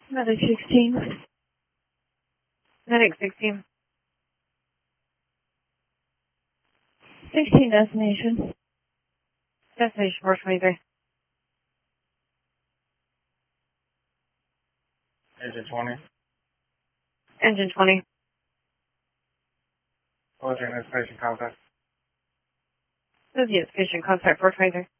Medic 16. Medic 16. 16 destination. Destination 423. Engine 20. Engine 20. Soviet station contact. Soviet station contact 423.